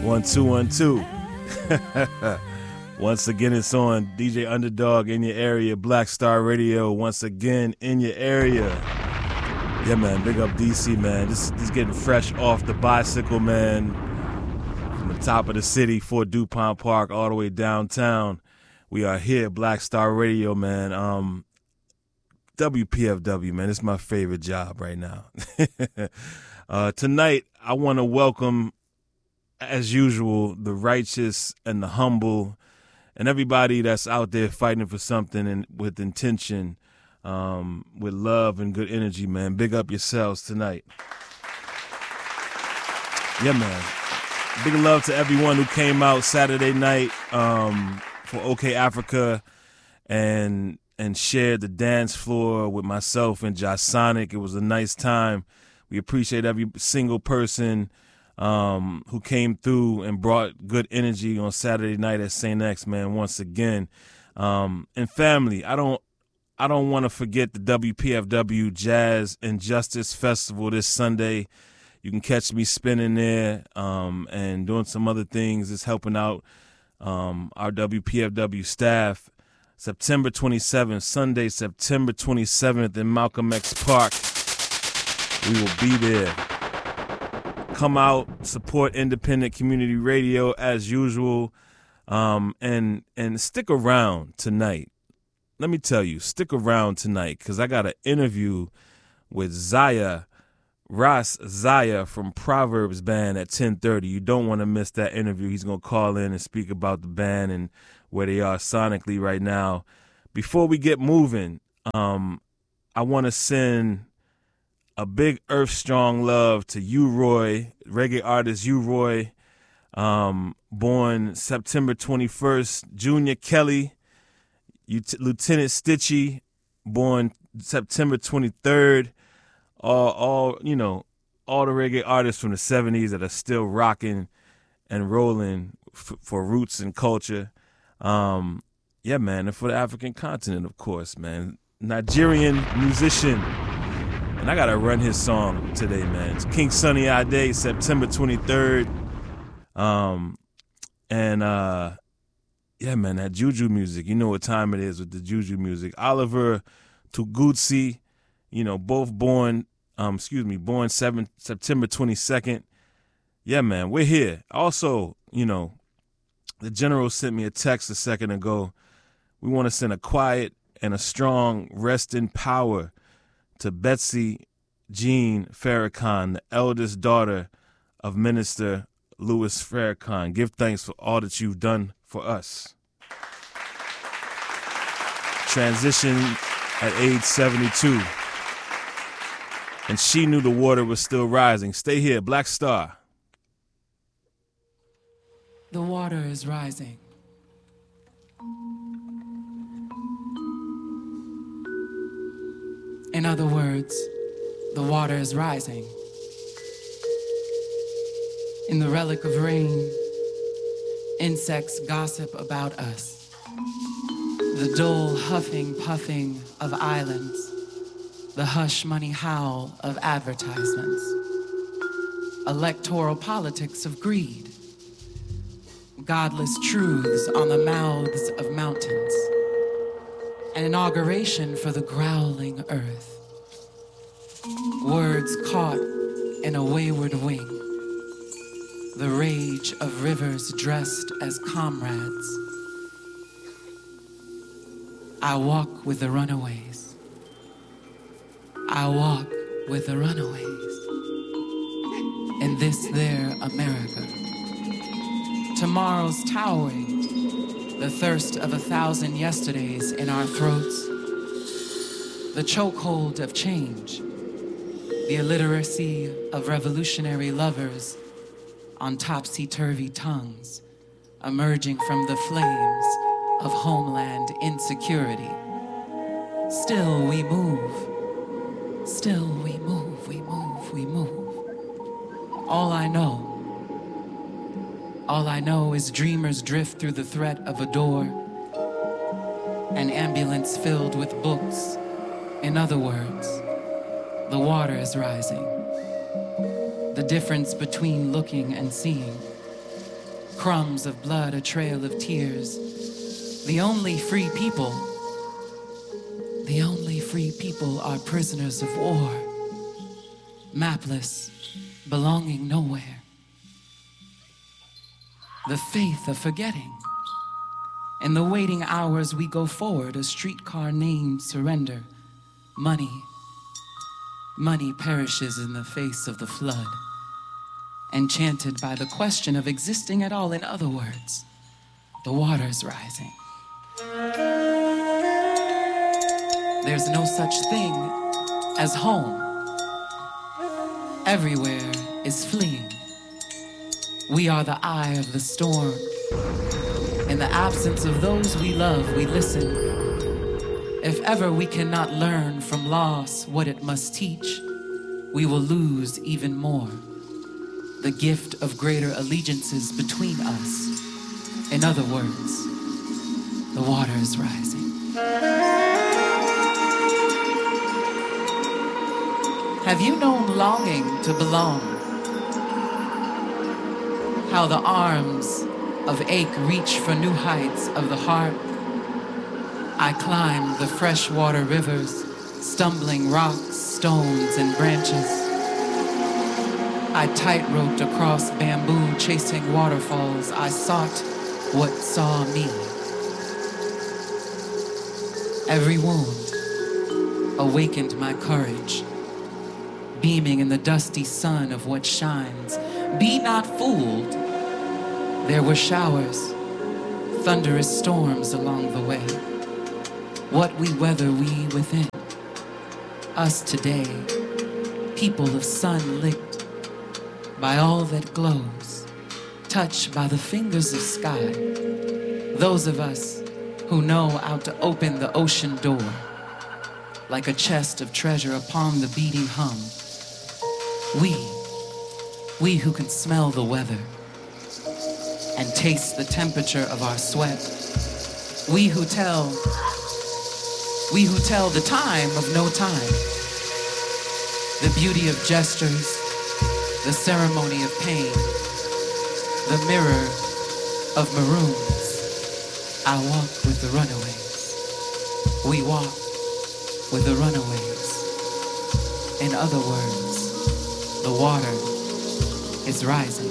1 2 1 2. Once again, it's on DJ Underdog in your area, Black Star Radio. Once again in your area. Yeah, man. Big up DC, man. This getting fresh off the bicycle, man. From the top of the city, Fort DuPont Park, all the way downtown. We are here, Black Star Radio, man. WPFW, man. It's my favorite job right now. Tonight, I want to welcome, as usual, the righteous and the humble and everybody that's out there fighting for something and with intention, with love and good energy, man. Big up yourselves tonight. Yeah, man. Big love to everyone who came out Saturday night for OK Africa and shared the dance floor with myself and Josh Sonic. It was a nice time. We appreciate every single person who came through and brought good energy on Saturday night at St. X, man, once again. And family, I don't want to forget the WPFW Jazz and Justice Festival this Sunday. You can catch me spinning there and doing some other things. It's helping out our WPFW staff. September 27th, Sunday, September 27th in Malcolm X Park. We will be there. Come out, support independent community radio as usual, and stick around tonight. Let me tell you, stick around tonight because I got an interview with Ras Zaya from Proverbs Band at 10:30. You don't want to miss that interview. He's going to call in and speak about the band and where they are sonically right now. Before we get moving, I want to send a big Earth Strong love to U-Roy, reggae artist U-Roy, born September 21st. Junior Kelly, Lieutenant Stitchy, born September 23rd. All the reggae artists from the 70s that are still rocking and rolling for roots and culture. Yeah, man, and for the African continent, of course, man. Nigerian musician. And I got to run his song today, man. It's King Sunny Ade, September 23rd. Yeah, man, that Juju music. You know what time it is with the Juju music. Oliver Tugutsi, both born September 22nd. Yeah, man, we're here. Also, the general sent me a text a second ago. We want to send a quiet and a strong rest in power to Betsy Jean Farrakhan, the eldest daughter of Minister Louis Farrakhan. Give thanks for all that you've done for us. Transitioned at age 72. And she knew the water was still rising. Stay here, Black Star. The water is rising. In other words, the water is rising. In the relic of rain, insects gossip about us. The dull huffing, puffing of islands. The hush money howl of advertisements. Electoral politics of greed. Godless truths on the mouths of mountains. An inauguration for the growling earth. Words caught in a wayward wing. The rage of rivers dressed as comrades. I walk with the runaways. I walk with the runaways. In this their America. Tomorrow's towering. The thirst of 1,000 yesterdays in our throats. The chokehold of change. The illiteracy of revolutionary lovers on topsy-turvy tongues, emerging from the flames of homeland insecurity. Still we move. Still we move, we move, we move. All I know is dreamers drift through the threat of a door, an ambulance filled with books. In other words, the water is rising. The difference between looking and seeing crumbs of blood, a trail of tears. The only free people are prisoners of war, mapless, belonging nowhere. The faith of forgetting. In the waiting hours we go forward, a streetcar named surrender. Money perishes in the face of the flood, enchanted by the question of existing at all. In other words, the water's rising. There's no such thing as home. Everywhere is fleeing. We are the eye of the storm. In the absence of those we love, we listen. If ever we cannot learn from loss what it must teach, we will lose even more. The gift of greater allegiances between us. In other words, the water is rising. Have you known longing to belong? How the arms of ache reach for new heights of the heart. I climbed the freshwater rivers, stumbling rocks, stones, and branches. I tight-roped across bamboo, chasing waterfalls. I sought what saw me. Every wound awakened my courage, beaming in the dusty sun of what shines. Be not fooled. There were showers, thunderous storms along the way. What we weather, we within. Us today, people of sun licked by all that glows, touched by the fingers of sky. Those of us who know how to open the ocean door, like a chest of treasure upon the beating hum. We who can smell the weather and taste the temperature of our sweat. We who tell the time of no time, the beauty of gestures, the ceremony of pain, the mirror of maroons. I walk with the runaways. We walk with the runaways. In other words, the water is rising.